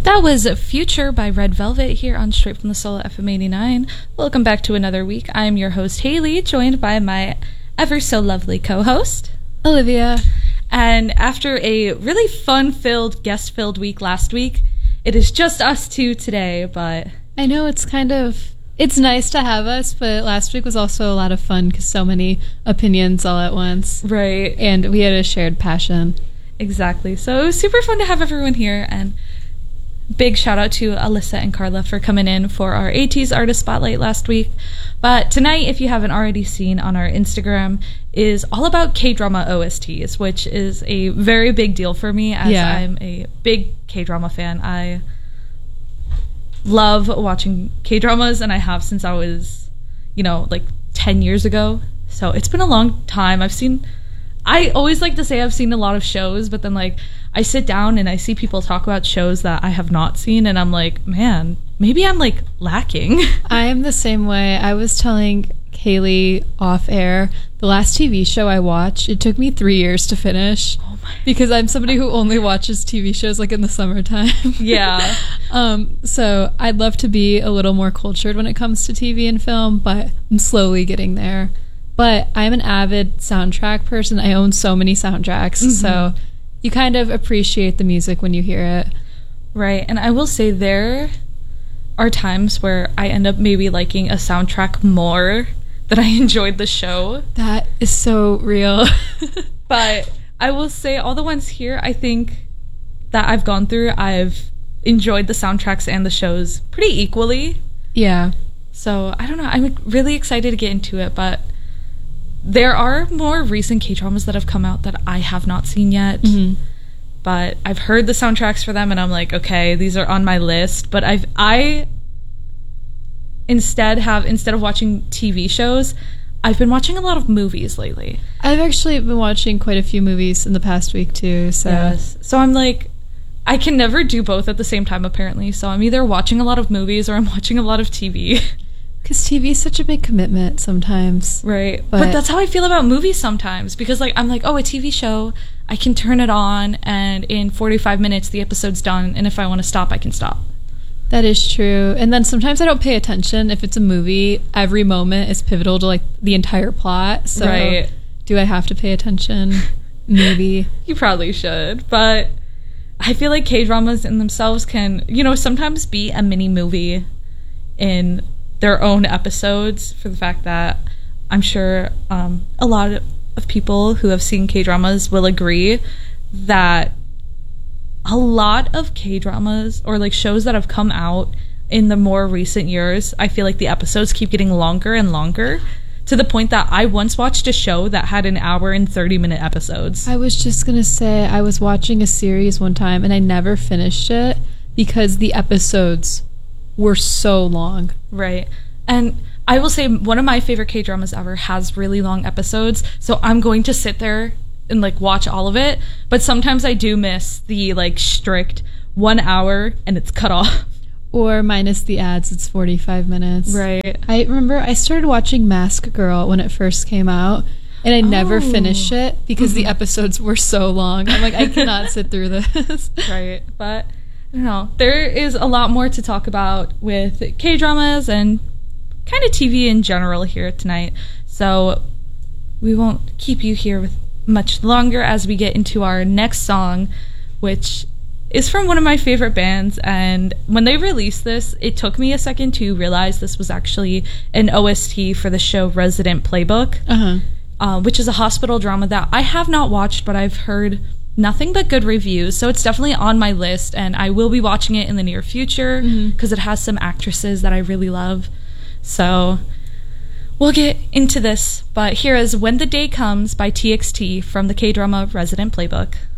That was Future by Red Velvet here on Straight from the Soul FM 89. Welcome back to another week. I'm your host, Haley, joined by my ever so lovely co-host, Olivia. And after a really fun-filled, guest-filled week last week, it is just us two today, but... I know it's nice to have us, but last week was also a lot of fun because so many opinions all at once. Right. And we had a shared passion. Exactly. So it was super fun to have everyone here, and big shout out to Alyssa and Carla for coming in for our ATEEZ Artist Spotlight last week. But tonight, if you haven't already seen on our Instagram, is all about K-drama OSTs, which is a very big deal for me as I'm a big K-drama fan. I love watching K-dramas, and I have since I was, 10 years ago. So it's been a long time. I always like to say I've seen a lot of shows, but then I sit down and I see people talk about shows that I have not seen, and I'm like, man, maybe I'm lacking. I am the same way. I was telling Kaylee off air, the last TV show I watched, it took me 3 years to finish. Oh my. Because I'm somebody who only watches TV shows in the summertime. Yeah. So I'd love to be a little more cultured when it comes to TV and film, but I'm slowly getting there. But I'm an avid soundtrack person. I own so many soundtracks, so you kind of appreciate the music when you hear it. Right, and I will say there are times where I end up maybe liking a soundtrack more than I enjoyed the show. That is so real. But I will say all the ones here, I think that I've gone through, I've enjoyed the soundtracks and the shows pretty equally. Yeah. So, I don't know, I'm really excited to get into it, but there are more recent K-dramas that have come out that I have not seen yet. But I've heard the soundtracks for them, and I'm like, okay, these are on my list. But I instead of watching TV shows, I've been watching a lot of movies lately. I've actually been watching quite a few movies in the past week too. So yes. So I'm like, I can never do both at the same time apparently. So I'm either watching a lot of movies or I'm watching a lot of TV. Because TV is such a big commitment sometimes. Right. But that's how I feel about movies sometimes. Because I'm like, oh, a TV show, I can turn it on and in 45 minutes the episode's done. And if I want to stop, I can stop. That is true. And then sometimes I don't pay attention. If it's a movie, every moment is pivotal to the entire plot. So right. Do I have to pay attention? Maybe. You probably should. But I feel like K-dramas in themselves can, sometimes be a mini movie in their own episodes, for the fact that I'm sure a lot of people who have seen K-dramas will agree that a lot of K-dramas or shows that have come out in the more recent years, I feel like the episodes keep getting longer and longer, to the point that I once watched a show that had an hour and 30-minute episodes. I was just gonna say, I was watching a series one time and I never finished it because the episodes were so long. Right. And I will say one of my favorite K-dramas ever has really long episodes, so I'm going to sit there and watch all of it, but sometimes I do miss the strict 1 hour and it's cut off. Or minus the ads, it's 45 minutes. Right. I remember I started watching Mask Girl when it first came out, and I never finished it because the episodes were so long. I'm like, I cannot sit through this. Right. But I don't know. There is a lot more to talk about with K-dramas and kind of TV in general here tonight. So we won't keep you here with much longer as we get into our next song, which is from one of my favorite bands. And when they released this, it took me a second to realize this was actually an OST for the show Resident Playbook, which is a hospital drama that I have not watched, but I've heard nothing but good reviews, so it's definitely on my list, and I will be watching it in the near future because it has some actresses that I really love. So we'll get into this, but here is When the Day Comes by TXT from the K-drama Resident Playbook.